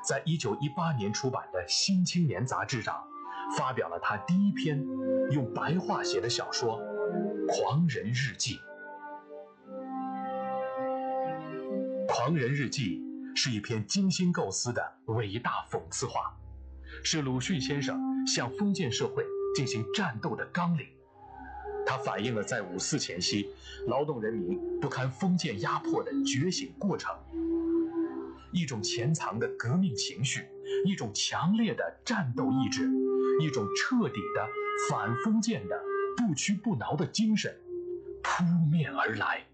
在1918年出版的《新青年》杂志上发表了他第一篇用白话写的小说《狂人日记》。《狂人日记》是一篇精心构思的伟大讽刺画，是鲁迅先生向封建社会进行战斗的纲领。它反映了在5·4前夕劳动人民不堪封建压迫的觉醒过程，一种潜藏的革命情绪，一种强烈的战斗意志，一种彻底的反封建的不屈不挠的精神扑面而来。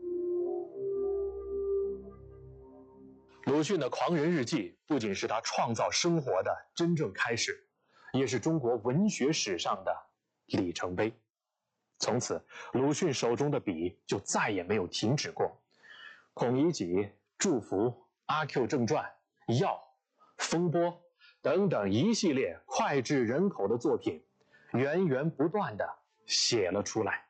鲁迅的《狂人日记》不仅是他创造生活的真正开始，也是中国文学史上的里程碑。从此，鲁迅手中的笔就再也没有停止过。孔乙己、祝福、阿 Q 正传、药、风波等等一系列脍炙人口的作品，源源不断地写了出来。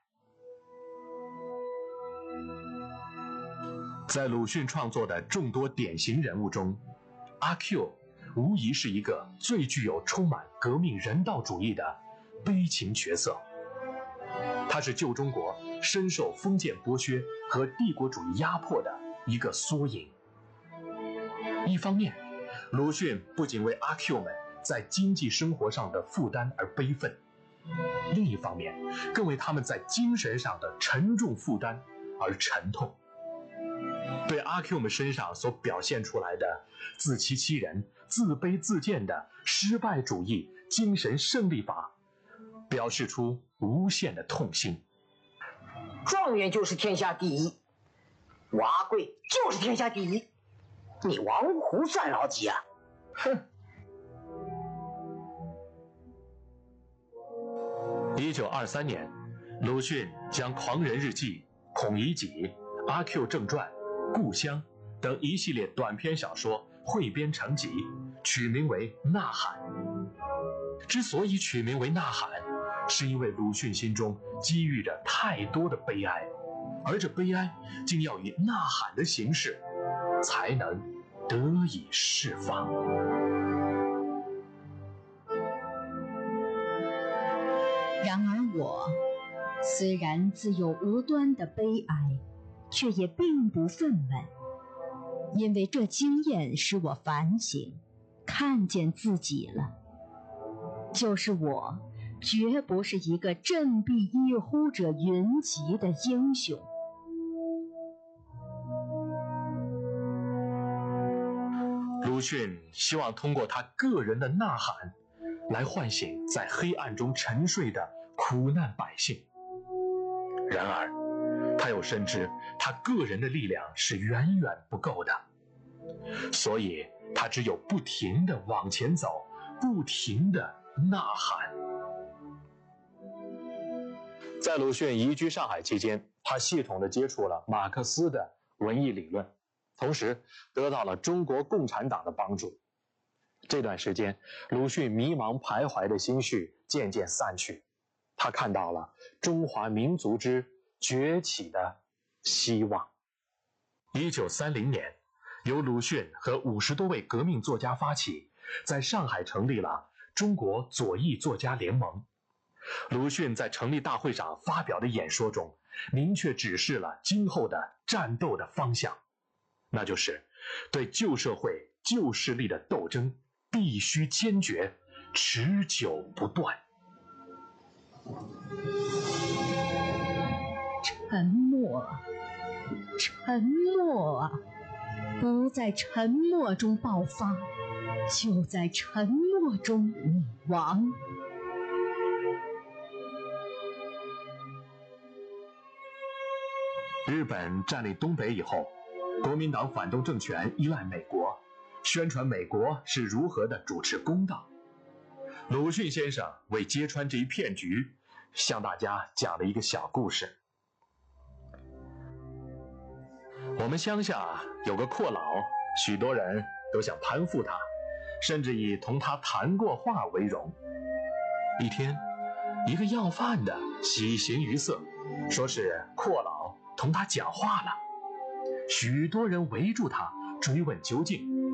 在鲁迅创作的众多典型人物中，阿 Q 无疑是一个最具有充满革命人道主义的悲情角色。他是旧中国深受封建剥削和帝国主义压迫的一个缩影。一方面，鲁迅不仅为阿 Q 们在经济生活上的负担而悲愤，另一方面更为他们在精神上的沉重负担而沉痛。对阿 Q 们身上所表现出来的自欺欺人、自卑自贱的失败主义精神胜利法，表示出无限的痛心。 状元就是天下第一，我阿贵就是天下第一，你王胡算老几啊？哼 ！1923年，鲁迅将《狂人日记》、孔乙己、阿 Q 正传、故乡等一系列短篇小说汇编成集，取名为《呐喊》。之所以取名为《呐喊》，是因为鲁迅心中积郁着太多的悲哀，而这悲哀竟要以呐喊的形式才能得以释放。 然而我虽然自有无端的悲哀，却也并不愤懑，因为这经验使我反省，看见自己了。就是我绝不是一个振臂一呼者云集的英雄。 鲁迅希望通过他个人的呐喊，来唤醒在黑暗中沉睡的苦难百姓。然而，他又深知他个人的力量是远远不够的，所以他只有不停地往前走，不停地呐喊。在鲁迅移居上海期间，他系统地接触了马克思的文艺理论，同时得到了中国共产党的帮助。这段时间，鲁迅迷茫徘徊的心绪渐渐散去，他看到了中华民族之崛起的希望。1930年，由鲁迅和50多位革命作家发起，在上海成立了中国左翼作家联盟。鲁迅在成立大会上发表的演说中，明确指示了今后的战斗的方向，那就是对旧社会、旧势力的斗争必须坚决、持久不断。 沉默，沉默啊！不在沉默中爆发，就在沉默中灭亡。 日本占领东北以后，国民党反动政权依赖美国，宣传美国是如何的主持公道。鲁迅先生为揭穿这一骗局，向大家讲了一个小故事。我们乡下有个阔佬，许多人都想攀附他，甚至以同他谈过话为荣。一天，一个要饭的喜形于色，说是阔佬同他讲话了。许多人围住他，追问究竟。